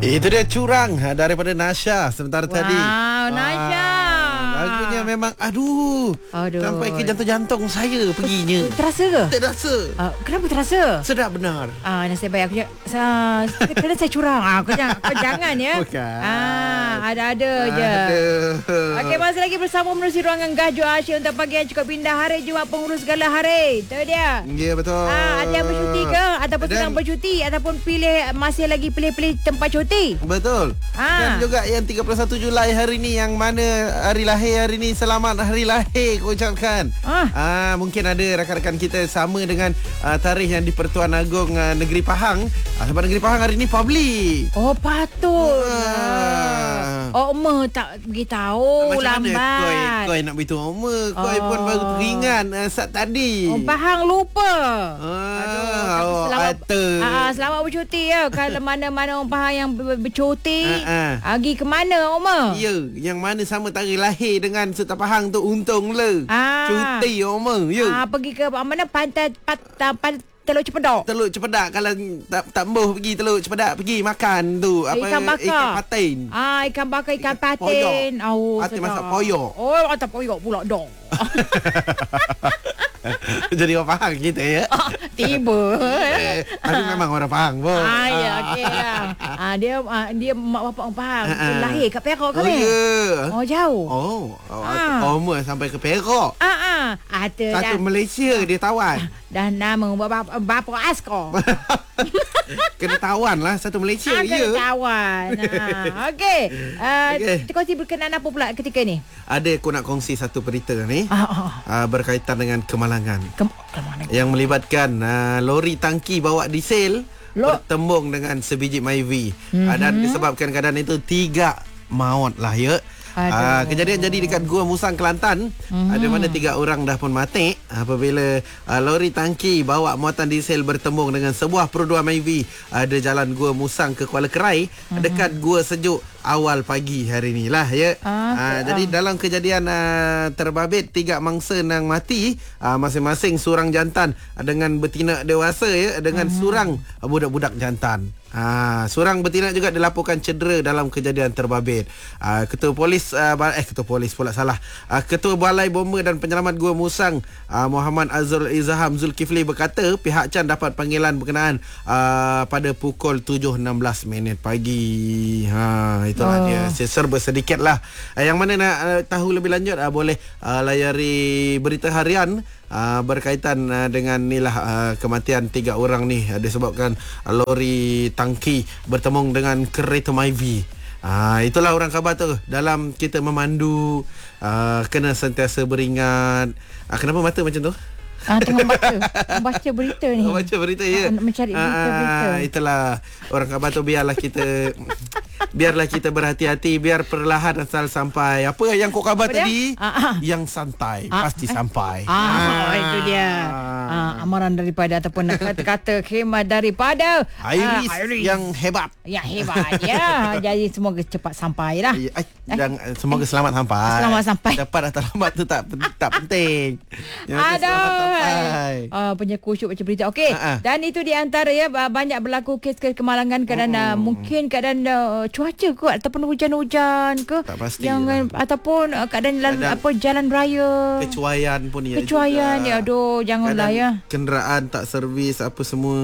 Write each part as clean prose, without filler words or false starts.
Itu dia Curang daripada Nasha sebentar tadi. Nasha. Lagunya memang aduh. Sampai ke jantung-jantung saya perginya. Terasa ke? Terasa. Kenapa terasa? Sedap benar. Nasib baik aku kena saya curang. Kau jangan ya. Bukan. Ada je. Okey, masih lagi bersama menerusi ruangan Gaju Asyik untuk pagi yang cukup pindah hari Jumaat pengurus segala hari. Itu dia. Ya, betul. Ada yang bercuti ke ataupun sedang bercuti ataupun masih lagi pilih-pilih tempat cuti. Betul. Dan juga yang 31 Julai hari ni yang mana hari lahir hari ni, selamat hari lahir aku ucapkan. Mungkin ada rakan-rakan kita sama dengan tarikh yang di Pertuan Agong Negeri Pahang. Sebab Negeri Pahang hari ni public. Oh, patut. Oma tak beritahu, lambat. Koi nak beritahu Oma. Koi pun baru teringat saat tadi. Pahang lupa. Selamat bercuti ya. Kalau mana-mana orang Pahang yang bercuti, pergi ke mana Oma? Ya, yang mana sama tarikh lahir dengan serta Pahang tu untunglah. Cuti Oma. Ya. Pergi ke mana? Pantai Teluk Cepedak. Teluk Cepedak. Kalau tak embuh pergi Teluk Cepedak, pergi makan tu ikan bakar. Ikan patin. Ikan bakar, ikan patin. Patin masak poyok. Atau poyok pula dong. Jadi orang Pahang kita ya. Tiba. Tapi memang orang Pahang pun. Ya, okey lah. Dia mak bapak orang Pahang. Lahir kat Perak kan? Jauh. Oma sampai ke Perak. Satu Malaysia dia tawan. Dan nama bapa askar. Kena tawan lah satu Malaysia. Kena tawan. Okey. Kita kongsi berkenaan apa pula ketika ni? Ada aku nak kongsi satu berita ni. Berkaitan dengan kemalangan. Yang melibatkan lori tangki bawa diesel bertembung dengan sebiji Myvi. Dan disebabkan keadaan itu 3 maut lah ya. Kejadian jadi dekat Gua Musang, Kelantan. Ada mana 3 orang dah pun mati apabila lori tangki bawa muatan diesel bertembung dengan sebuah peroduan Myvi ada jalan Gua Musang ke Kuala Kerai dekat Gua Sejuk awal pagi hari ni lah ya. Jadi dalam kejadian terbabit 3 mangsa yang mati, masing-masing seorang jantan dengan betina dewasa ya, dengan seorang budak-budak jantan. Seorang betina juga dilaporkan cedera dalam kejadian terbabit. Ketua polis pula salah. Ketua Balai Bomba dan Penyelamat Gua Musang, Muhammad Azrul Izham Zulkifli berkata pihak Can dapat panggilan berkenaan pada pukul 7.16 minit pagi. Itulah dia, serba sedikit lah. Yang mana nak tahu lebih lanjut boleh layari berita harian berkaitan dengan inilah kematian 3 orang ni disebabkan lori tangki bertembung dengan kereta Myvi. Itulah orang khabar tu. Dalam kita memandu kena sentiasa beringat. Kenapa mata macam tu? Tengah baca berita ni. Baca berita ya. Mencari berita. Itulah orang khabar tu. Biarlah kita berhati-hati, biar perlahan asal sampai. Apa yang kau khabar tadi? Yang santai pasti sampai. Itu dia. Amaran daripada ataupun kata-kata khemah daripada Iris yang hebat. Yang hebat ya. Jadi semoga cepat sampai lah. Dan semoga selamat sampai. Selamat sampai. Dapat atau lambat tu tak penting. Punya kusyuk baca berita. Okey. Dan itu di antara ya, banyak berlaku kes kemalangan kerana mungkin keadaan cuaca ke ataupun hujan-hujan ke, tak pasti ataupun keadaan jalan raya, kecuaian pun ya. Kecuaian ya, aduh janganlah ya. Kenderaan tak servis apa semua.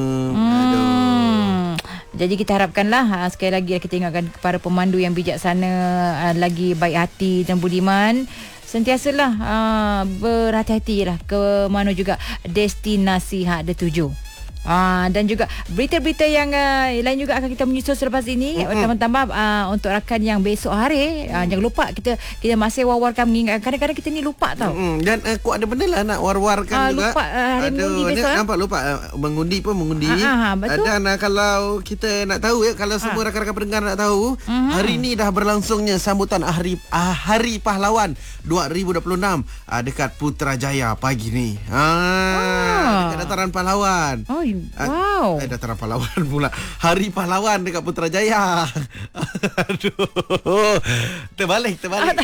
Jadi kita harapkanlah sekali lagi kita ingatkan kepada pemandu yang bijaksana, lagi baik hati dan budiman. Sentiasalah berhati-hatilah ke mana juga destinasi hak dia tuju. Dan juga berita-berita yang lain juga akan kita menyusul selepas ini. Tambah-tambah untuk rakan yang besok hari, jangan lupa kita masih war-warkan mengingatkan. Kadang-kadang kita ni lupa tau. Dan aku ada benda lah nak war-warkan juga. Lupa hari mengundi besok. Nampak lupa mengundi pun mengundi. Betul. Dan kalau kita nak tahu ya, kalau semua rakan-rakan pendengar nak tahu, hari ni dah berlangsungnya sambutan Hari Pahlawan 2026 dekat Putrajaya pagi ni. Dekat Dataran Pahlawan. Wow. Dataran Pahlawan pula. Hari Pahlawan dekat Putrajaya. Aduh. Terbalik.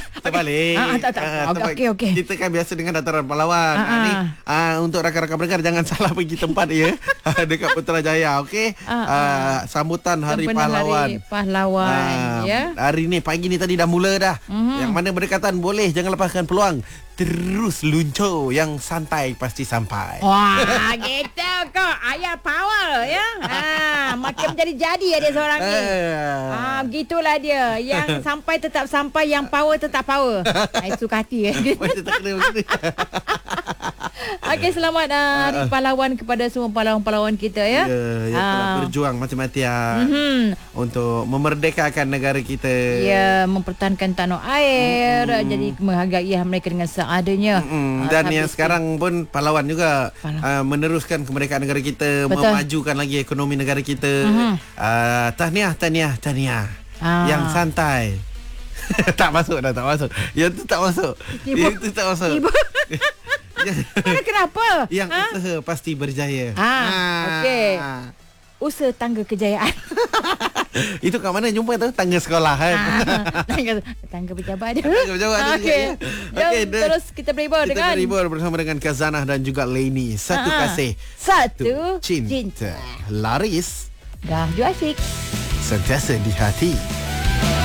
Okey. Kita kan biasa dengan Dataran Pahlawan. Ni untuk rakan-rakan pendengar jangan salah pergi tempat dia dekat Putrajaya, okey. Sambutan Hari Pahlawan. Hari Pahlawan ya. Hari ni pagi ni tadi dah mula dah. Yang mana berdekatan boleh jangan lepaskan peluang. Terus luncur, yang santai pasti sampai. Wah, gitu kok. Ayah power ya. Makin jadi-jadi dia seorang ni. Gitulah dia. Yang sampai tetap sampai, yang power tetap power. Suka hati. Macam tak kena macam ni. Okey, selamat Hari Pahlawan kepada semua pahlawan-pahlawan kita ya. Yang telah berjuang mati-matian untuk memerdekakan negara kita. Ya, mempertahankan tanah air. Jadi menghargai mereka dengan seadanya. Dan yang sekarang pun pahlawan juga meneruskan kemerdekaan negara kita. Betul. Memajukan lagi ekonomi negara kita. Tahniah. Yang santai. tak masuk. Yang tu tak masuk. Kenapa? Yang usaha pasti berjaya. Okey. Usaha tangga kejayaan. Itu kat mana jumpa tu? Tangga sekolah kan? Tangga pejabat dia. Tangga pejabat dia. Okey. Terus kita berhibur bersama dengan Khazanah dan juga Laini. Satu kasih, satu cinta. Laris dah asyik. sentiasa di hati.